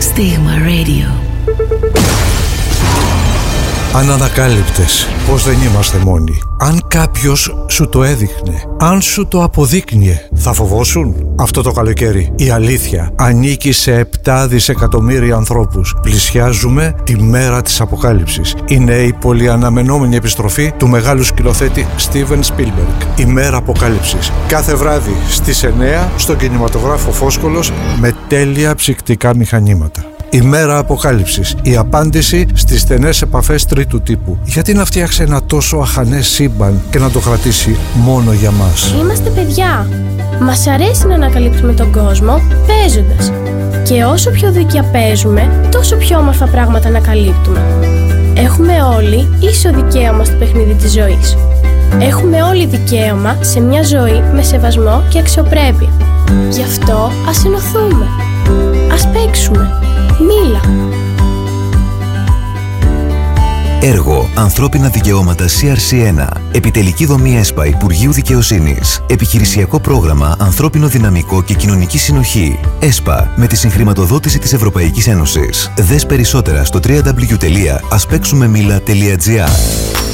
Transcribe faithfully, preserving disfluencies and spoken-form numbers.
Στίγμα Radio. Ανανακάλυπτες, πως δεν είμαστε μόνοι. Αν κάποιος σου το έδειχνε, αν σου το αποδείκνυε, θα φοβόσουν? Αυτό το καλοκαίρι η αλήθεια ανήκει σε επτά δισεκατομμύρια ανθρώπους. Πλησιάζουμε τη μέρα της αποκάλυψης. Είναι η πολυαναμενόμενη επιστροφή του μεγάλου σκηνοθέτη Steven Spielberg. Η μέρα αποκάλυψης. Κάθε βράδυ στις εννιά στον κινηματογράφο Φόσκολος με τέλεια ψυκτικά μηχανήματα. Η μέρα αποκάλυψης. Η απάντηση στις στενές επαφές τρίτου τύπου. Γιατί να φτιάξει ένα τόσο αχανές σύμπαν και να το κρατήσει μόνο για μας? Είμαστε παιδιά. Μας αρέσει να ανακαλύπτουμε τον κόσμο παίζοντας. Και όσο πιο δίκαια παίζουμε, τόσο πιο όμορφα πράγματα ανακαλύπτουμε. Έχουμε όλοι ίσο δικαίωμα στο παιχνίδι της ζωής. Έχουμε όλοι δικαίωμα σε μια ζωή με σεβασμό και αξιοπρέπεια. Γι' αυτό ας ενωθούμε. Ας παίξουμε. Μίλα. Έργο Ανθρώπινα Δικαιώματα σι αρ σι ένα. Επιτελική δομή ΕΣΠΑ Υπουργείου Δικαιοσύνης. Επιχειρησιακό πρόγραμμα Ανθρώπινο Δυναμικό και Κοινωνική Συνοχή. ΕΣΠΑ με τη συγχρηματοδότηση της Ευρωπαϊκής Ένωσης. Δες περισσότερα στο double-u double-u double-u τελεία ας παίξουμε μίλα τελεία τζι άρ.